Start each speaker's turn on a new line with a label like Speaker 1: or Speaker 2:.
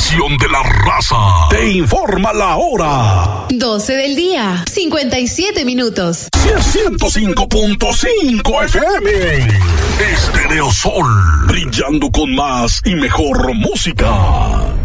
Speaker 1: estación de la raza. Te informa la hora.
Speaker 2: 12 del día, 57 minutos.
Speaker 1: 105.5 FM. Estéreo Sol, brillando con más y mejor música.